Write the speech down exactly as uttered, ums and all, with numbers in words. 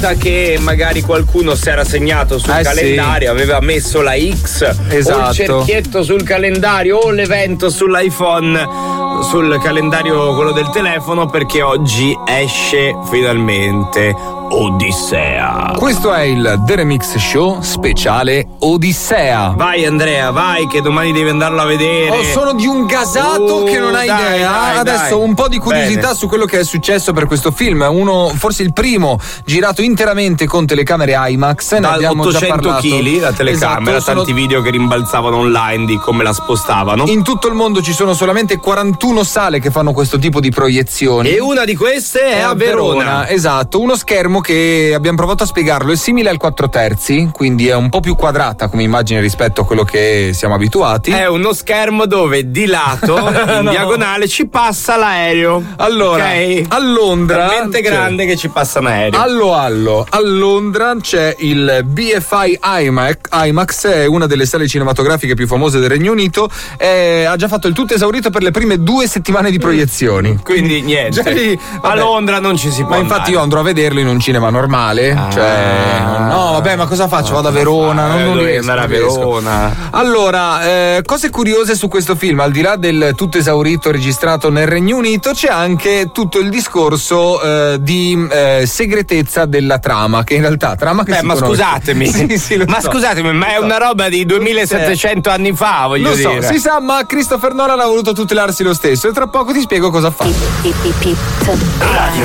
che magari qualcuno si era segnato sul eh calendario, sì. aveva messo la X, esatto. o il cerchietto sul calendario o l'evento sull'iPhone, sul calendario quello del telefono, perché oggi esce finalmente Odissea. Questo è il The Remix Show speciale Odissea. Vai Andrea, vai che domani devi andarlo a vedere. Oh, sono di un gasato uh, che non hai dai, idea. dai, Adesso dai. un po' di curiosità Bene. su quello che è successo per questo film. Uno, forse il primo, girato interamente con telecamere IMAX. Ne Da abbiamo già ottocento parlato. chili la telecamera, Esatto, tanti sono... video che rimbalzavano online di come la spostavano. In tutto il mondo ci sono solamente quarantuno sale che fanno questo tipo di proiezioni. E una di queste è, è a Verona. Verona. Esatto, uno schermo che abbiamo provato a spiegarlo, è simile al quattro terzi, quindi è un po' più quadrata come immagine rispetto a quello che siamo abituati. È uno schermo dove di lato, in no. diagonale, ci passa l'aereo. Allora, okay? a Londra, talmente grande che ci passa un aereo. Allo allo, a Londra c'è il B F I IMAX, IMAX è una delle sale cinematografiche più famose del Regno Unito, e ha già fatto il tutto esaurito per le prime due settimane di proiezioni. Quindi niente. Lì, a Londra non ci si può. Ma infatti andare. io andrò a vederlo in un cinema normale. Ah, cioè, no, vabbè, ma cosa faccio? Vado a Verona, non, non devi riesco, andare a non riesco. Verona. Allora, eh, cose curiose su questo film, al di là del tutto esaurito registrato nel Regno Unito, c'è anche tutto il discorso eh, di eh, segretezza della trama, che in realtà trama che Beh, si ma conosce. scusatemi. Sì, sì, lo ma so. scusatemi, ma è Lo so. una roba di duemilasettecento anni fa, voglio Lo so, dire. si sa, ma Christopher Nolan ha voluto tutelarsi lo stesso e tra poco ti spiego cosa ha fatto.